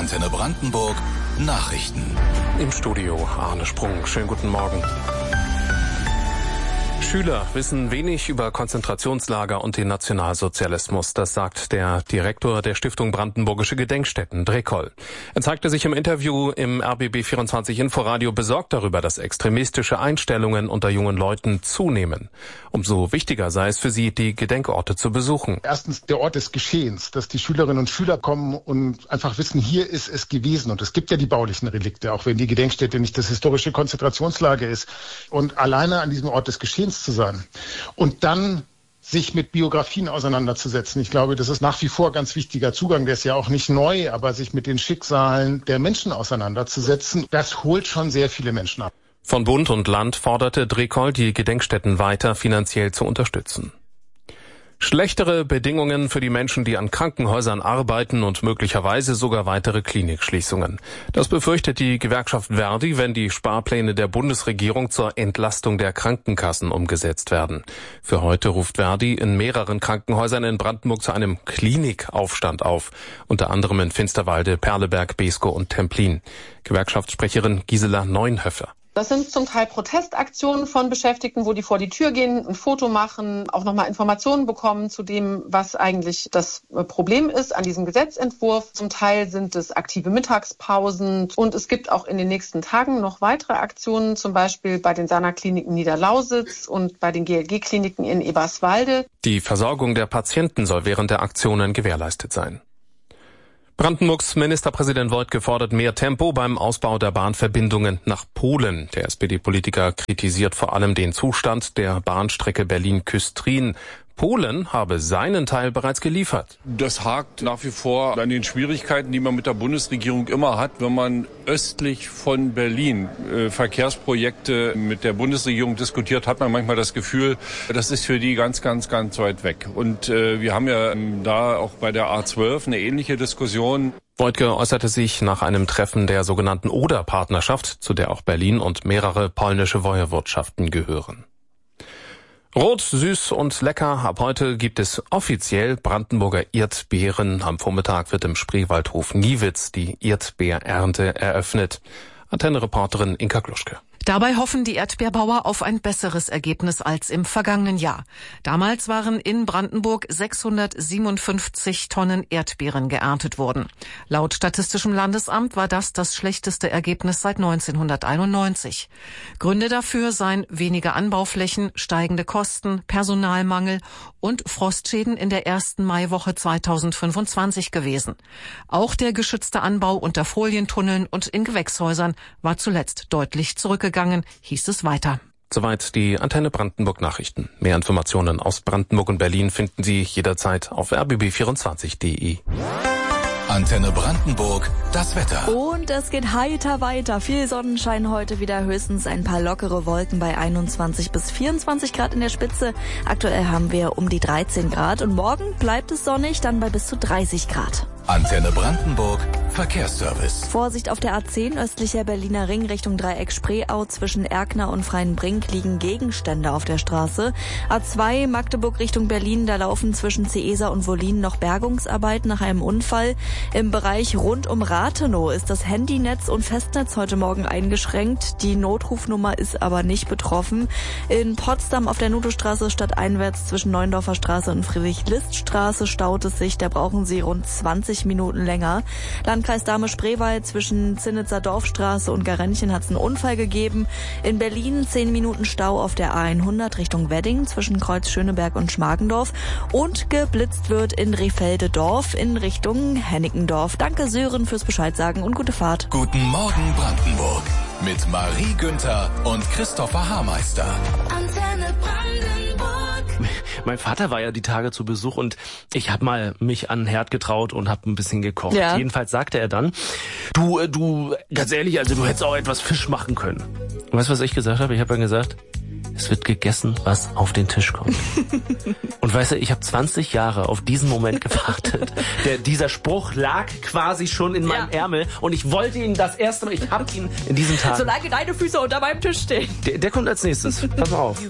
Antenne Brandenburg Nachrichten. Im Studio Arne Sprung. Schönen guten Morgen. Schüler wissen wenig über Konzentrationslager und den Nationalsozialismus. Das sagt der Direktor der Stiftung Brandenburgische Gedenkstätten, Drekoll. Er zeigte sich im Interview im RBB24 Inforadio besorgt darüber, dass extremistische Einstellungen unter jungen Leuten zunehmen. Umso wichtiger sei es für sie, die Gedenkorte zu besuchen. Erstens der Ort des Geschehens, dass die Schülerinnen und Schüler kommen und einfach wissen, hier ist es gewesen. Und es gibt ja die baulichen Relikte, auch wenn die Gedenkstätte nicht das historische Konzentrationslager ist. Und alleine an diesem Ort des Geschehens zu sein und dann sich mit Biografien auseinanderzusetzen. Ich glaube, das ist nach wie vor ein ganz wichtiger Zugang. Der ist ja auch nicht neu, aber sich mit den Schicksalen der Menschen auseinanderzusetzen, das holt schon sehr viele Menschen ab. Von Bund und Land forderte Drekoll, die Gedenkstätten weiter finanziell zu unterstützen. Schlechtere Bedingungen für die Menschen, die an Krankenhäusern arbeiten und möglicherweise sogar weitere Klinikschließungen. Das befürchtet die Gewerkschaft Verdi, wenn die Sparpläne der Bundesregierung zur Entlastung der Krankenkassen umgesetzt werden. Für heute ruft Verdi in mehreren Krankenhäusern in Brandenburg zu einem Klinikaufstand auf. Unter anderem in Finsterwalde, Perleberg, Beeskow und Templin. Gewerkschaftssprecherin Gisela Neunhöfer. Das sind zum Teil Protestaktionen von Beschäftigten, wo die vor die Tür gehen, ein Foto machen, auch nochmal Informationen bekommen zu dem, was eigentlich das Problem ist an diesem Gesetzentwurf. Zum Teil sind es aktive Mittagspausen und es gibt auch in den nächsten Tagen noch weitere Aktionen, zum Beispiel bei den Sana-Kliniken Niederlausitz und bei den GLG-Kliniken in Eberswalde. Die Versorgung der Patienten soll während der Aktionen gewährleistet sein. Brandenburgs Ministerpräsident Woidke fordert mehr Tempo beim Ausbau der Bahnverbindungen nach Polen. Der SPD-Politiker kritisiert vor allem den Zustand der Bahnstrecke Berlin-Küstrin. Polen habe seinen Teil bereits geliefert. Das hakt nach wie vor an den Schwierigkeiten, die man mit der Bundesregierung immer hat, wenn man östlich von Berlin Verkehrsprojekte mit der Bundesregierung diskutiert, hat man manchmal das Gefühl, das ist für die ganz, ganz, ganz weit weg. Und wir haben ja da auch bei der A12 eine ähnliche Diskussion. Woidke äußerte sich nach einem Treffen der sogenannten Oder-Partnerschaft, zu der auch Berlin und mehrere polnische Woiwodschaften gehören. Rot, süß und lecker. Ab heute gibt es offiziell Brandenburger Erdbeeren. Am Vormittag wird im Spreewaldhof Niewitz die Erdbeerernte eröffnet. Antenne-Reporterin Inka Kluschke. Dabei hoffen die Erdbeerbauer auf ein besseres Ergebnis als im vergangenen Jahr. Damals waren in Brandenburg 657 Tonnen Erdbeeren geerntet worden. Laut Statistischem Landesamt war das schlechteste Ergebnis seit 1991. Gründe dafür seien weniger Anbauflächen, steigende Kosten, Personalmangel und Frostschäden in der ersten Maiwoche 2025 gewesen. Auch der geschützte Anbau unter Folientunneln und in Gewächshäusern war zuletzt deutlich zurückgegangen, hieß es weiter. Soweit die Antenne Brandenburg Nachrichten. Mehr Informationen aus Brandenburg und Berlin finden Sie jederzeit auf rbb24.de. Antenne Brandenburg, das Wetter. Und es geht heiter weiter. Viel Sonnenschein heute wieder, höchstens ein paar lockere Wolken bei 21 bis 24 Grad in der Spitze. Aktuell haben wir um die 13 Grad und morgen bleibt es sonnig, dann bei bis zu 30 Grad. Antenne Brandenburg, Verkehrsservice. Vorsicht auf der A10 östlicher Berliner Ring Richtung Dreieck Spreeau. Zwischen Erkner und Freienbrink liegen Gegenstände auf der Straße. A2 Magdeburg Richtung Berlin, da laufen zwischen Ciesa und Wollin noch Bergungsarbeiten nach einem Unfall. Im Bereich rund um Rathenow ist das Handynetz und Festnetz heute Morgen eingeschränkt. Die Notrufnummer ist aber nicht betroffen. In Potsdam auf der Nutostraße stadteinwärts zwischen Neuendorfer Straße und Friedrich-List-Straße staut es sich. Da brauchen Sie rund 20 Minuten länger. Landkreis Dahme-Spreewald zwischen Zinnitzer Dorfstraße und Garennchen hat es einen Unfall gegeben. In Berlin 10 Minuten Stau auf der A100 Richtung Wedding zwischen Kreuz Schöneberg und Schmargendorf. Und geblitzt wird in Rehfelde-Dorf in Richtung Hennickendorf. Danke Sören fürs Bescheidsagen und gute Fahrt. Guten Morgen Brandenburg mit Marie Günther und Christopher Haarmeister. Antenne Brandenburg. Mein Vater war ja die Tage zu Besuch und ich habe mal mich an den Herd getraut und habe ein bisschen gekocht. Ja. Jedenfalls sagte er dann, du, ganz ehrlich, also du hättest auch etwas Fisch machen können. Und weißt du, was ich gesagt habe? Ich habe dann gesagt, es wird gegessen, was auf den Tisch kommt. Und weißt du, ich habe 20 Jahre auf diesen Moment gewartet. Dieser Spruch lag quasi schon in meinem Ärmel und ich wollte ihn das erste Mal, ich habe ihn in diesem Tag. Solange deine Füße unter meinem Tisch stehen. Der kommt als nächstes. Pass mal auf.